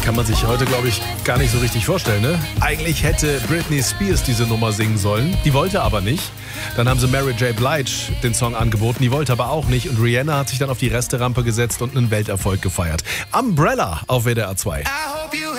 Kann man sich heute, glaube ich, gar nicht so richtig vorstellen, ne? Eigentlich hätte Britney Spears diese Nummer singen sollen. Die wollte aber nicht. Dann haben sie Mary J. Blige den Song angeboten. Die wollte aber auch nicht. Und Rihanna hat sich dann auf die Resterampe gesetzt und einen Welterfolg gefeiert. Umbrella auf WDR 2.